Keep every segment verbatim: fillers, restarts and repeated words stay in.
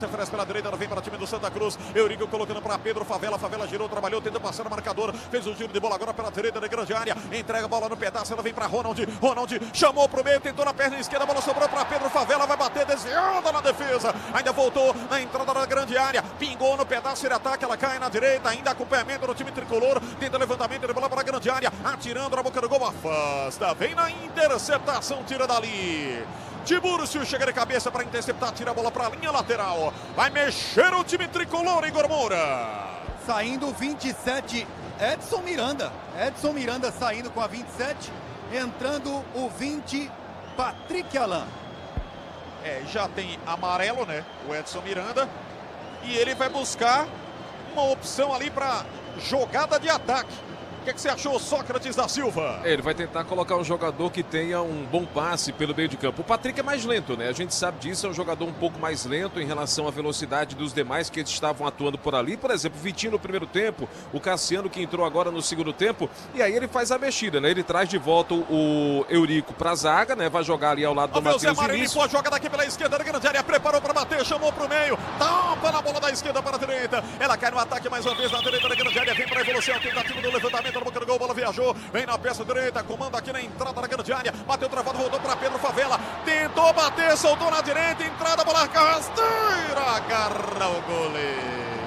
Oferece pela direita, ela vem para o time do Santa Cruz. Eurico colocando para Pedro Favela. Favela girou, trabalhou, tentou passar no marcador. Fez o giro de bola agora pela direita da grande área. Entrega a bola no pedaço, ela vem para Ronald. Ronald chamou para o meio, tentou na perna esquerda. A bola sobrou para Pedro Favela. Vai bater, desviada na defesa. Ainda voltou na entrada da grande área. Pingou no pedaço, ele ataca, ela cai na direita. Ainda acompanhamento do time tricolor. Tenta levantamento de bola para a grande área. Atirando na boca do gol, afasta. Vem na interceptação, tira dali. Tiburcio chega de cabeça para interceptar, tira a bola para a linha lateral. Vai mexer o time tricolor, Igor Moura. Saindo vinte e sete, Edson Miranda. Edson Miranda saindo com a vinte e sete. Entrando o vinte, Patrick Alain. É, já tem amarelo, né? O Edson Miranda. E ele vai buscar uma opção ali para jogada de ataque. O que, que você achou, Sócrates da Silva? Ele vai tentar colocar um jogador que tenha um bom passe pelo meio de campo. O Patrick é mais lento, né? A gente sabe disso, é um jogador um pouco mais lento em relação à velocidade dos demais que estavam atuando por ali. Por exemplo, o Vitinho no primeiro tempo, o Cassiano que entrou agora no segundo tempo. E aí ele faz a mexida, né? Ele traz de volta o Eurico pra zaga, né? Vai jogar ali ao lado do Matheus Vinícius. Limpou a joga daqui pela esquerda da grande área, preparou para bater, chamou pro meio. Tampa na bola da esquerda para a direita. Ela cai no ataque mais uma vez na direita da grande área. Vem para a evolução, tentativa do levantamento na boca do gol. Bola viajou, vem na peça direita, comanda aqui na entrada da grande área, bateu travado, voltou para Pedro Favela, tentou bater, soltou na direita, entrada, bola rasteira, agarra o goleiro.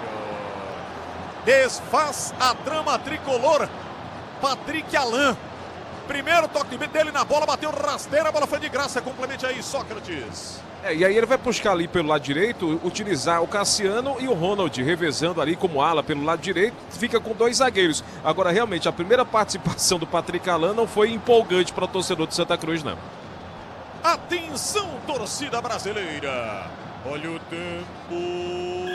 Desfaz a trama tricolor, Patrick Alain. Primeiro toque dele na bola, bateu rasteira, a bola foi de graça, complemente aí, Sócrates. É, e aí ele vai buscar ali pelo lado direito, utilizar o Cassiano e o Ronald, revezando ali como ala pelo lado direito, fica com dois zagueiros. Agora, realmente, a primeira participação do Patrick Alain não foi empolgante para o torcedor de Santa Cruz, não. Atenção, torcida brasileira. Olha o tempo.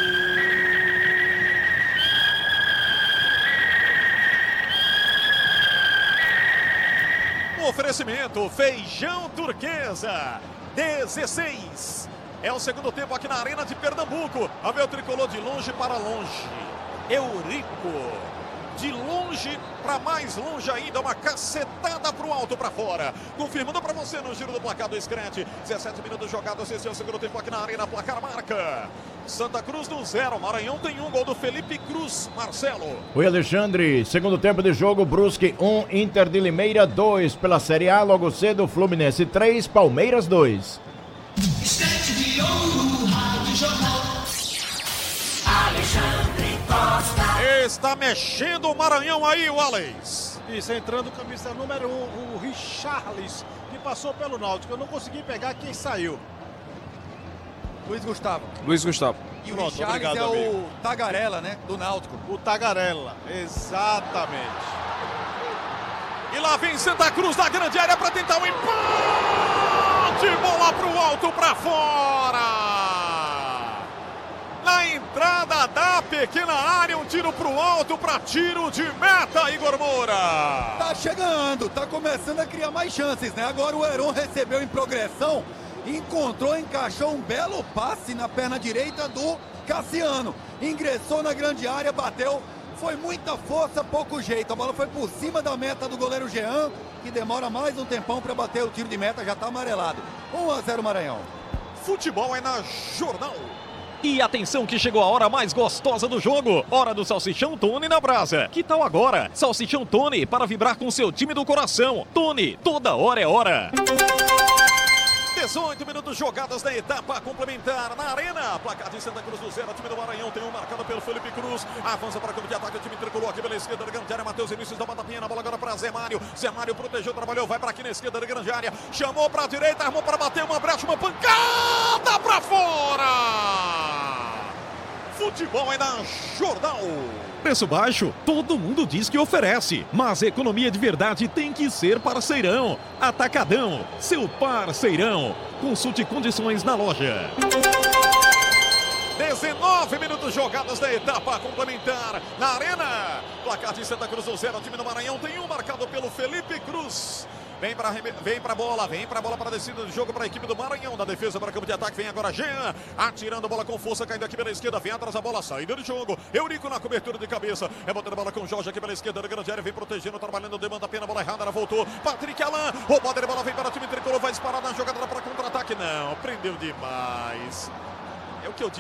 Oferecimento, feijão turquesa. dezesseis. É o segundo tempo aqui na Arena de Pernambuco. A ver o tricolor de longe para longe. Eurico. De longe para mais longe ainda. Uma cacetada para o alto, para fora. Confirmando para você no giro do placar do Screte. dezessete minutos jogados. Esse é o segundo tempo aqui na Arena. Placar marca. Santa Cruz do zero. Maranhão tem um gol do Felipe Cruz. Marcelo. Oi, Alexandre. Segundo tempo de jogo. Brusque um, Inter de Limeira dois. Pela Série A, logo cedo, Fluminense três, Palmeiras dois. Estante de ouro, Rádio Jornal. Alexandre Costa. Está mexendo o Maranhão aí, o Alex. Isso, entrando camisa número um, o Richarlis, que passou pelo Náutico. Eu não consegui pegar quem saiu. Luiz Gustavo. Luiz Gustavo. E o Pronto, Richarlis obrigado, é amigo. o Tagarela, né? Do Náutico. O Tagarela, exatamente. E lá vem Santa Cruz na grande área para tentar o empate. Bola para o alto, para fora. Na entrada da pequena área, um tiro para o alto para tiro de meta, Igor Moura. Tá chegando, tá começando a criar mais chances, né? Agora o Heron recebeu em progressão, encontrou, encaixou um belo passe na perna direita do Cassiano. Ingressou na grande área, bateu. Foi muita força, pouco jeito. A bola foi por cima da meta do goleiro Jean, que demora mais um tempão para bater o tiro de meta, já tá amarelado. um a zero Maranhão. Futebol é na Jornal. E atenção que chegou a hora mais gostosa do jogo. Hora do Salsichão Tony na brasa. Que tal agora? Salsichão Tony para vibrar com seu time do coração. Tony, toda hora é hora. dezoito minutos jogadas da etapa complementar na Arena. Placar de Santa Cruz do zero. O time do Maranhão tem um marcado pelo Felipe Cruz. Avança para o campo de ataque. O time tricolor aqui pela esquerda da grande área. Matheus Vinícius dá uma tapinha na bola agora para Zé Mário. Zé Mário protegeu, trabalhou. Vai para aqui na esquerda da grande área. Chamou para a direita, armou para bater uma brecha, uma pancada para fora. Futebol é na Jornal. Preço baixo, todo mundo diz que oferece, mas economia de verdade tem que ser parceirão. Atacadão, seu parceirão. Consulte condições na loja. dezenove minutos jogados da etapa complementar na Arena. Placar de Santa Cruz do zero. O time do Maranhão tem um marcado pelo Felipe Cruz. Vem para vem para bola, vem para bola para a descida do jogo para a equipe do Maranhão. Da defesa para o campo de ataque, vem agora Jean, atirando a bola com força, caindo aqui pela esquerda, vem atrás a bola, saída de jogo. Eurico na cobertura de cabeça, é botando a bola com o Jorge aqui pela esquerda da grande área, vem protegendo, trabalhando, demanda a pena, bola errada, ela voltou. Patrick Alain, roubada de bola, vem para o time tricolor, vai disparar na jogada para contra-ataque. Não, prendeu demais. É o que eu disse.